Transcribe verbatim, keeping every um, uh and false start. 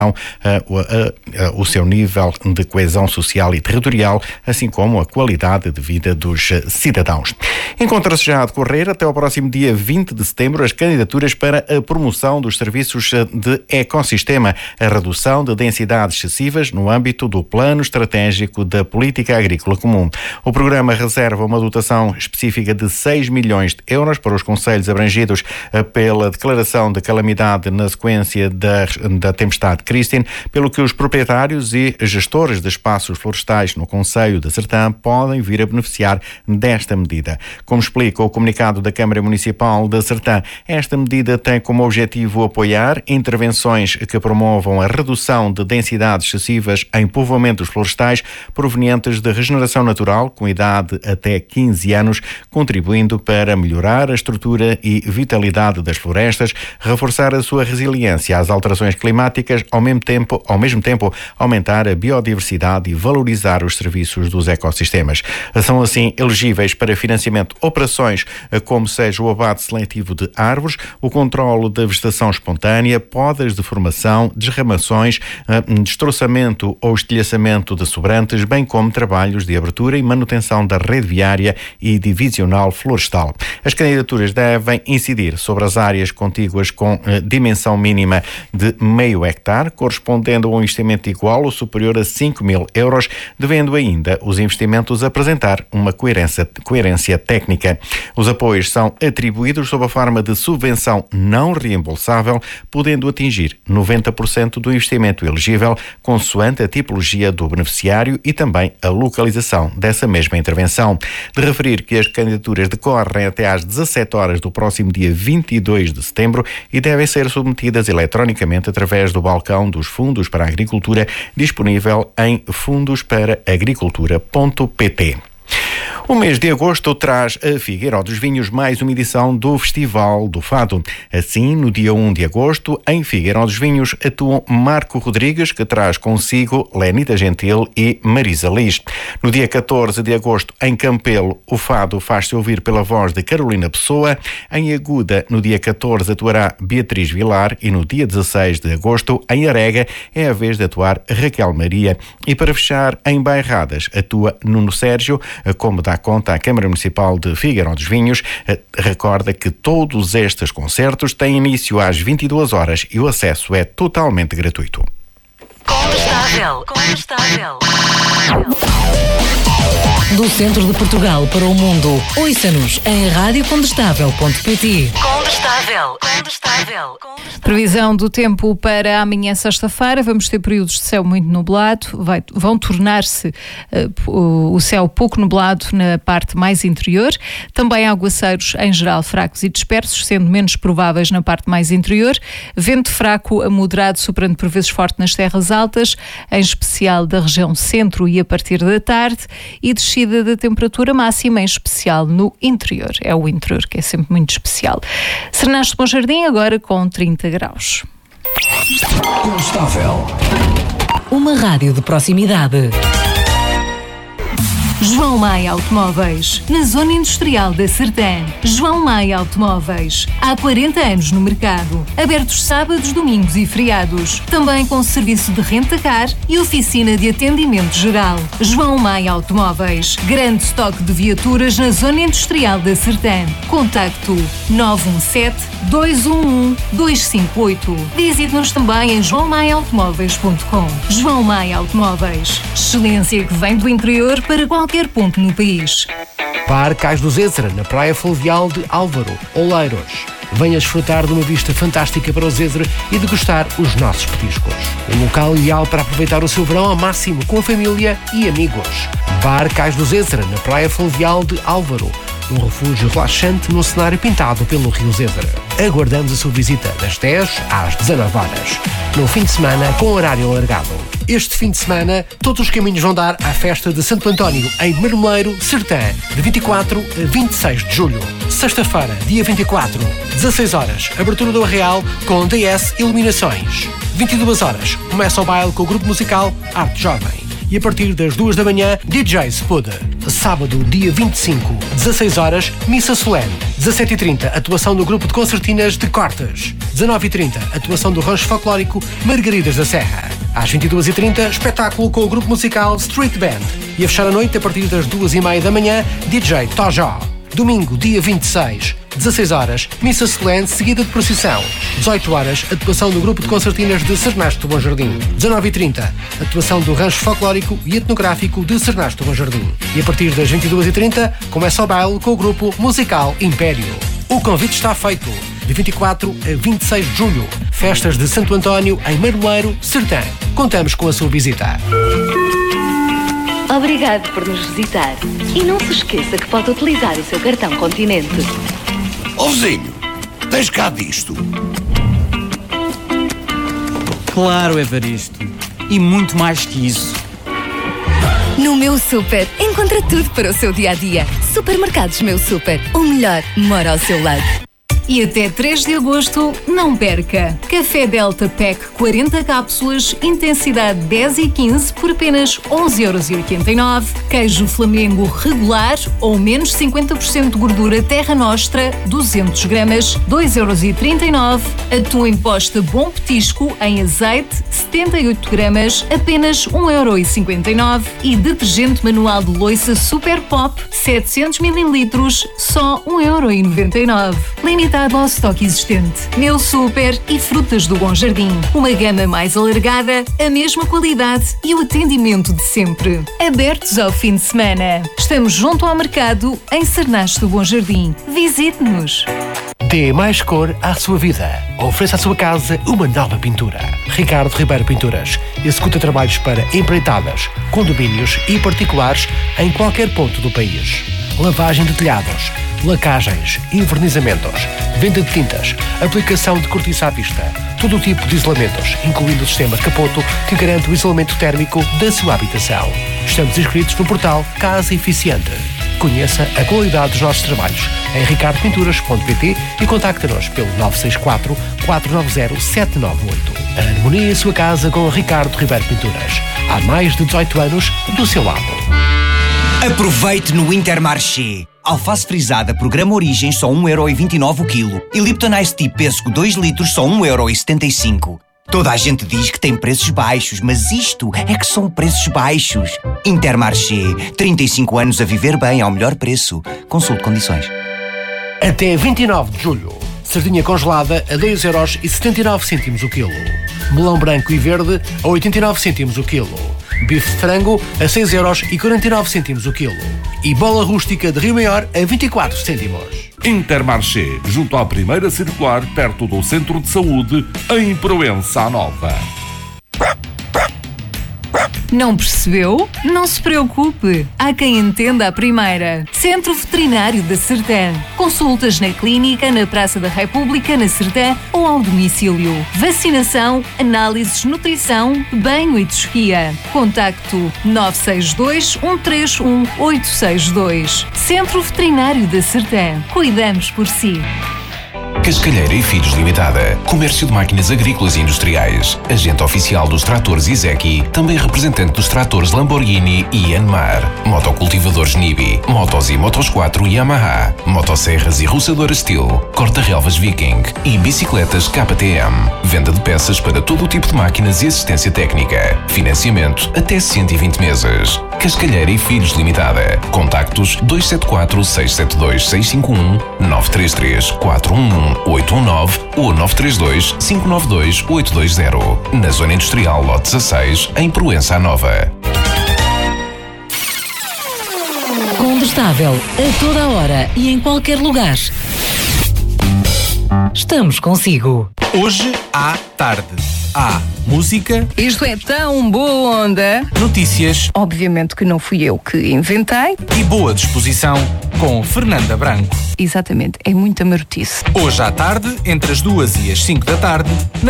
Uh, uh, uh, o seu nível de coesão social e territorial, assim como a qualidade de vida dos uh, cidadãos. Encontra-se já a decorrer até ao próximo dia vinte de setembro as candidaturas para a promoção dos serviços uh, de ecossistema, a redução de densidades excessivas no âmbito do Plano Estratégico da Política Agrícola Comum. O programa reserva uma dotação específica de seis milhões de euros para os concelhos abrangidos uh, pela declaração de calamidade na sequência da, da tempestade Christine, pelo que os proprietários e gestores de espaços florestais no concelho de Sertã podem vir a beneficiar desta medida. Como explica o comunicado da Câmara Municipal de Sertã, esta medida tem como objetivo apoiar intervenções que promovam a redução de densidades excessivas em povoamentos florestais provenientes de regeneração natural com idade até quinze anos, contribuindo para melhorar a estrutura e vitalidade das florestas, reforçar a sua resiliência às alterações climáticas, ao mesmo tempo, ao mesmo tempo aumentar a biodiversidade e valorizar os serviços dos ecossistemas. São assim elegíveis para financiamento operações como seja o abate seletivo de árvores, o controlo da vegetação espontânea, podas de formação, desramações, destroçamento ou estilhaçamento de sobrantes, bem como trabalhos de abertura e manutenção da rede viária e divisional florestal. As candidaturas devem incidir sobre as áreas contíguas com eh, dimensão mínima de meio hectare, correspondendo a um investimento igual ou superior a cinco mil euros, devendo ainda os investimentos apresentar uma coerência, coerência técnica. Os apoios são atribuídos sob a forma de subvenção não reembolsável, podendo atingir noventa por cento do investimento elegível, consoante a tipologia do beneficiário e também a localização dessa mesma intervenção. De referir que as candidaturas decorrem até às dezassete horas do próximo dia vinte e dois de setembro e devem ser submetidas eletronicamente através do balcão dos Fundos para a Agricultura, disponível em fundos para agricultura ponto pt. O mês de agosto traz a Figueiró dos Vinhos mais uma edição do Festival do Fado. Assim, no dia um de agosto, em Figueiró dos Vinhos, atuam Marco Rodrigues, que traz consigo Lenita Gentil e Marisa Liz. No dia catorze de agosto, em Campelo, o Fado faz-se ouvir pela voz de Carolina Pessoa. Em Aguda, no dia catorze, atuará Beatriz Vilar e no dia dezasseis de agosto, em Arega, é a vez de atuar Raquel Maria. E para fechar, em Bairradas, atua Nuno Sérgio, como dá conta a Câmara Municipal de Figueiró dos Vinhos. Recorda que todos estes concertos têm início às vinte e duas horas e o acesso é totalmente gratuito. Condestável, Condestável. Do centro de Portugal para o mundo, ouça-nos em rádio condestável ponto pt. Condestável, Condestável. Previsão do tempo para amanhã, sexta-feira. Vamos ter períodos de céu muito nublado. Vai, vão tornar-se uh, o céu pouco nublado na parte mais interior. Também aguaceiros, em geral, fracos e dispersos, sendo menos prováveis na parte mais interior. Vento fraco a moderado, soprando por vezes forte nas terras altas, em especial da região centro e a partir da tarde. E descida da temperatura máxima, em especial no interior. É o interior que é sempre muito especial. Serenaste Bom Jardim, agora com trinta graus. Condestável. Uma rádio de proximidade. João Maia Automóveis, na Zona Industrial da Sertã. João Maia Automóveis, há quarenta anos no mercado. Abertos sábados, domingos e feriados. Também com serviço de renta-car e oficina de atendimento geral. João Maia Automóveis, grande estoque de viaturas na Zona Industrial da Sertã. Contacto nove um sete, dois um um, dois cinco oito. Visite-nos também em joão maia automóveis ponto com. João Maia Automóveis, excelência que vem do interior para qualquer ponto no país. Bar Cais do Zézera, na Praia Fluvial de Álvaro, Oleiros. Venha desfrutar de uma vista fantástica para o Zézera e degustar os nossos petiscos. Um local ideal para aproveitar o seu verão ao máximo com a família e amigos. Bar Cais do Zézera, na Praia Fluvial de Álvaro. Um refúgio relaxante num cenário pintado pelo Rio Zézera. Aguardamos a sua visita das dez às dezanove horas. No fim de semana, com horário alargado. Este fim de semana, todos os caminhos vão dar à festa de Santo António, em Marmoleiro, Sertã, de vinte e quatro a vinte e seis de julho. Sexta-feira, dia vinte e quatro, dezasseis horas, abertura do Arraial com D S Iluminações. vinte e duas horas, começa o baile com o grupo musical Arte Jovem. e a partir das duas da manhã, D J Spuda. Sábado, dia vinte e cinco, dezasseis horas, missa solene. dezassete e trinta, atuação do grupo de concertinas de Cortes. dezanove e trinta, atuação do rancho folclórico Margaridas da Serra. Às vinte e duas e trinta, espetáculo com o grupo musical Street Band. E a fechar a noite, a partir das duas e meia da manhã, D J Tojó. Domingo, dia vinte e seis, dezasseis horas, missa solene seguida de procissão. dezoito horas, atuação do grupo de concertinas de Sernasto do Bom Jardim. dezanove e trinta, atuação do rancho folclórico e etnográfico de Sernasto do Bom Jardim. E a partir das vinte e duas e trinta, começa o baile com o grupo musical Império. O convite está feito. De vinte e quatro a vinte e seis de julho, festas de Santo António em Marmoleiro, Sertã. Contamos com a sua visita. Obrigado por nos visitar. E não se esqueça que pode utilizar o seu cartão Continente. Ó vizinho, tens cá disto? Claro, Evaristo. E muito mais que isso. No Meu Super, encontra tudo para o seu dia-a-dia. Supermercados Meu Super. O melhor mora ao seu lado. E até três de agosto, não perca! Café Delta Pack quarenta cápsulas, intensidade dez e quinze por apenas onze euros e oitenta e nove. Queijo Flamengo regular ou menos cinquenta por cento de gordura Terra Nostra, duzentos gramas, dois euros e trinta e nove. Atum em posta Bom Petisco em azeite, setenta e oito gramas, apenas um euro e cinquenta e nove. E detergente manual de louça Super Pop, setecentos mililitros, só um euro e noventa e nove. Limitado ao estoque existente. Meu Super e Frutas do Bom Jardim. Uma gama mais alargada, a mesma qualidade e o atendimento de sempre. Abertos ao fim de semana. Estamos junto ao mercado em Sernasto do Bom Jardim. Visite-nos. Dê mais cor à sua vida. Ofereça à sua casa uma nova pintura. Ricardo Ribeiro Pinturas. Executa trabalhos para empreitadas, condomínios e particulares em qualquer ponto do país. Lavagem de telhados, lacagens, envernizamentos, venda de tintas, aplicação de cortiça à vista, todo o tipo de isolamentos, incluindo o sistema Capoto, que garante o isolamento térmico da sua habitação. Estamos inscritos no portal Casa Eficiente. Conheça a qualidade dos nossos trabalhos em ricardo pinturas ponto pt e contacte-nos pelo nove seis quatro, quatro nove zero, sete nove oito. Harmonie a sua casa com Ricardo Ribeiro Pinturas. Há mais de dezoito anos do seu lado. Aproveite no Intermarché. Alface frisada Programa Origem só um euro e vinte e nove o quilo. E Lipton Ice Tea Pêssego dois litros só um euro e setenta e cinco. Toda a gente diz que tem preços baixos, mas isto é que são preços baixos. Intermarché. trinta e cinco anos a viver bem ao melhor preço. Consulte condições. Até vinte e nove de julho. Sardinha congelada a dois euros e setenta e nove cêntimos o quilo. Melão branco e verde a oitenta e nove cêntimos o quilo. Bife de frango a seis euros e quarenta e nove cêntimos o quilo. E bola rústica de Rio Maior a vinte e quatro cêntimos. Intermarché, junto à primeira circular, perto do Centro de Saúde, em Proença Nova. Não percebeu? Não se preocupe. Há quem entenda a primeira. Centro Veterinário da Sertã. Consultas na clínica, na Praça da República, na Sertã ou ao domicílio. Vacinação, análises, nutrição, banho e tosquia. Contacto nove seis dois, um três um, oito seis dois. Centro Veterinário da Sertã. Cuidamos por si. Cascalheira e Filhos Limitada. Comércio de máquinas agrícolas e industriais. Agente oficial dos tratores Izeki. Também representante dos tratores Lamborghini e Yanmar. Motocultivadores Nibi. Motos e Motos quatro Yamaha. Motosserras e roçadoras Steel. Corta-relvas Viking. E bicicletas K T M. Venda de peças para todo o tipo de máquinas e assistência técnica. Financiamento até cento e vinte meses. Cascalheira e Filhos Limitada. Contactos dois sete quatro, seis sete dois, seis cinco um, nove três três, quatro um um, oito um nove ou nove três dois, cinco nove dois, oito dois zero. Na Zona Industrial Lote dezasseis, em Proença Nova. Combustável a toda a hora e em qualquer lugar. Estamos consigo. Hoje à tarde. Há música. Isto é tão boa onda. Notícias. Obviamente que não fui eu que inventei. E boa disposição com Fernanda Branco. Exatamente, é muita marotice. Hoje à tarde, entre as duas e as cinco da tarde,